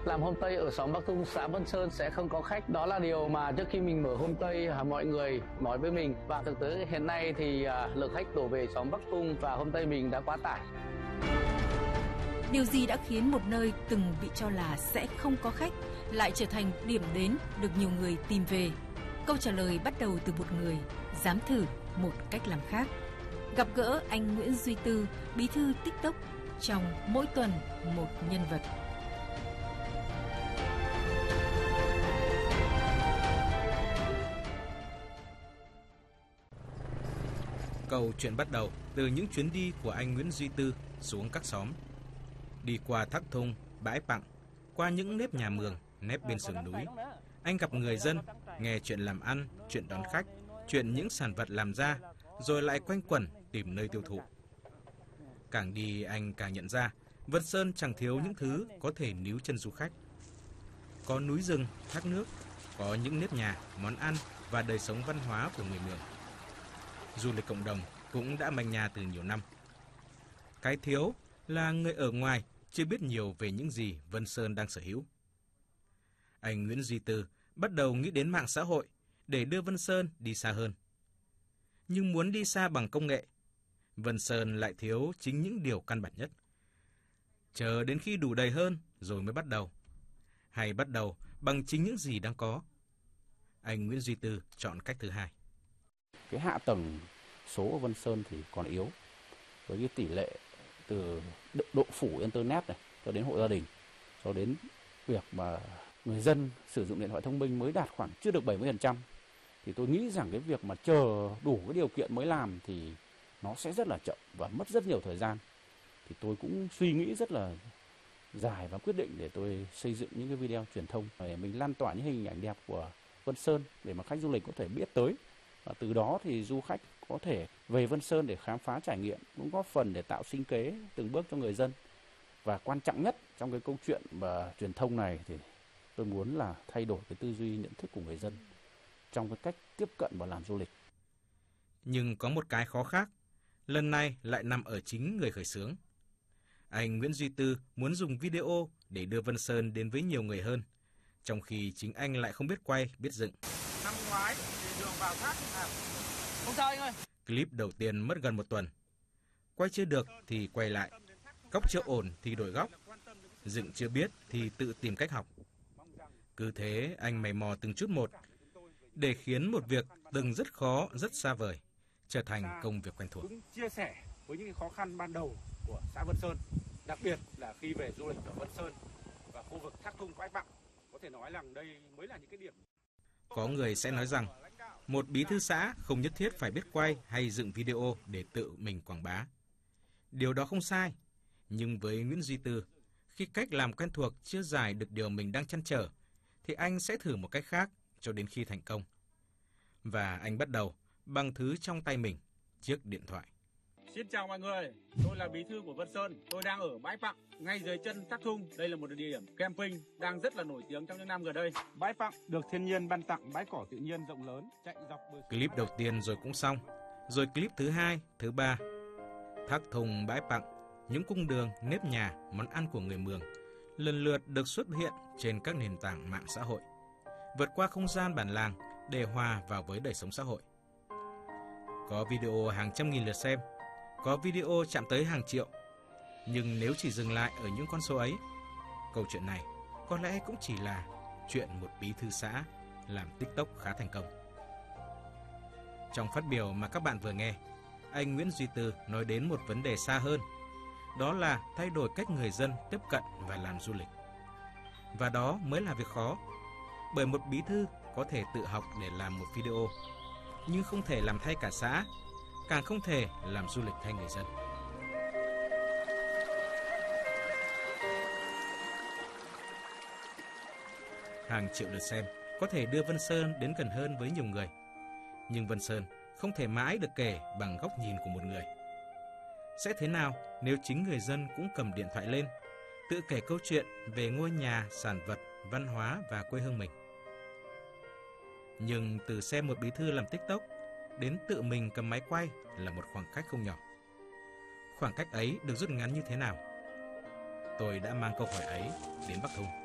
làm homestay ở xóm Bắc Thung, xã Vân Sơn sẽ không có khách. Đó là điều mà trước khi mình mở homestay mọi người nói với mình. Và thực tế hiện nay thì lượng khách đổ về xóm Bắc Thung và homestay mình đã quá tải. Điều gì đã khiến một nơi từng bị cho là sẽ không có khách lại trở thành điểm đến được nhiều người tìm về? Câu trả lời bắt đầu từ một người dám thử một cách làm khác. Gặp gỡ anh Nguyễn Duy Tư, bí thư TikTok trong Mỗi tuần một nhân vật. Câu chuyện bắt đầu từ những chuyến đi của anh Nguyễn Duy Tư xuống các xóm. Đi qua thác thung, bãi pặng, qua những nếp nhà mường, nép bên sườn núi. Anh gặp người dân, nghe chuyện làm ăn, chuyện đón khách, chuyện những sản vật làm ra, rồi lại quanh quẩn tìm nơi tiêu thụ. Càng đi anh càng nhận ra, Vân Sơn chẳng thiếu những thứ có thể níu chân du khách. Có núi rừng, thác nước, có những nếp nhà, món ăn và đời sống văn hóa của người Mường. Du lịch cộng đồng cũng đã manh nha từ nhiều năm. Cái thiếu là người ở ngoài chưa biết nhiều về những gì Vân Sơn đang sở hữu. Anh Nguyễn Duy Tư bắt đầu nghĩ đến mạng xã hội để đưa Vân Sơn đi xa hơn. Nhưng muốn đi xa bằng công nghệ, Vân Sơn lại thiếu chính những điều căn bản nhất. Chờ đến khi đủ đầy hơn rồi mới bắt đầu. Hay bắt đầu bằng chính những gì đang có. Anh Nguyễn Duy Tư chọn cách thứ hai. Cái hạ tầng số ở Vân Sơn thì còn yếu. Với cái tỷ lệ từ độ phủ Internet này cho đến hộ gia đình, cho đến việc mà người dân sử dụng điện thoại thông minh mới đạt khoảng chưa được 70%. Thì tôi nghĩ rằng cái việc mà chờ đủ cái điều kiện mới làm thì nó sẽ rất là chậm và mất rất nhiều thời gian. Thì tôi cũng suy nghĩ rất là dài và quyết định để tôi xây dựng những cái video truyền thông để mình lan tỏa những hình ảnh đẹp của Vân Sơn để mà khách du lịch có thể biết tới. Và từ đó thì du khách có thể về Vân Sơn để khám phá trải nghiệm, cũng góp phần để tạo sinh kế từng bước cho người dân. Và quan trọng nhất trong cái câu chuyện và truyền thông này thì tôi muốn là thay đổi cái tư duy nhận thức của người dân trong cái cách tiếp cận và làm du lịch. Nhưng có một cái khó khác, lần này lại nằm ở chính người khởi xướng. Anh Nguyễn Duy Tư muốn dùng video để đưa Vân Sơn đến với nhiều người hơn, trong khi chính anh lại không biết quay, biết dựng. Năm ngoái thì đường vào thác không sao anh ơi. Clip đầu tiên mất gần 1 tuần. Quay chưa được thì quay lại, góc chưa ổn thì đổi góc, dựng chưa biết thì tự tìm cách học. Cứ thế anh mày mò từng chút một, để khiến một việc từng rất khó, rất xa vời, trở thành công việc quen thuộc. Cũng chia sẻ với những khó khăn ban đầu của xã Vân Sơn, đặc biệt là khi về du lịch ở Vân Sơn và khu vực thác thung bãi pặng, có thể nói rằng đây mới là những cái điểm. Có người sẽ nói rằng một bí thư xã không nhất thiết phải biết quay hay dựng video để tự mình quảng bá. Điều đó không sai, nhưng với Nguyễn Duy Tư, khi cách làm quen thuộc chưa giải được điều mình đang trăn trở, thì anh sẽ thử một cách khác cho đến khi thành công. Và anh bắt đầu bằng thứ trong tay mình, chiếc điện thoại. Xin chào mọi người, tôi là bí thư của Vân Sơn. Tôi đang ở bãi pặng, ngay dưới chân thác thung. Đây là một địa điểm camping đang rất là nổi tiếng trong những năm gần đây. Bãi pặng được thiên nhiên ban tặng bãi cỏ tự nhiên rộng lớn, chạy dọc bờ. Clip đầu tiên rồi cũng xong, rồi clip thứ 2, thứ 3. Thác thung bãi pặng, những cung đường, nếp nhà, món ăn của người Mường lần lượt được xuất hiện trên các nền tảng mạng xã hội, vượt qua không gian bản làng để hòa vào với đời sống xã hội. Có video hàng trăm nghìn lượt xem, có video chạm tới hàng triệu. Nhưng nếu chỉ dừng lại ở những con số ấy, câu chuyện này có lẽ cũng chỉ là chuyện một bí thư xã làm TikTok khá thành công. Trong phát biểu mà các bạn vừa nghe, anh Nguyễn Duy Tư nói đến một vấn đề xa hơn, đó là thay đổi cách người dân tiếp cận và làm du lịch. Và đó mới là việc khó, bởi một bí thư có thể tự học để làm một video, nhưng không thể làm thay cả xã, càng không thể làm du lịch thay người dân. Hàng triệu lượt xem có thể đưa Vân Sơn đến gần hơn với nhiều người, nhưng Vân Sơn không thể mãi được kể bằng góc nhìn của một người. Sẽ thế nào nếu chính người dân cũng cầm điện thoại lên, tự kể câu chuyện về ngôi nhà, sản vật, văn hóa và quê hương mình? Nhưng từ xem một bí thư làm TikTok đến tự mình cầm máy quay là một khoảng cách không nhỏ. Khoảng cách ấy được rút ngắn như thế nào? Tôi đã mang câu hỏi ấy đến Bắc Thung.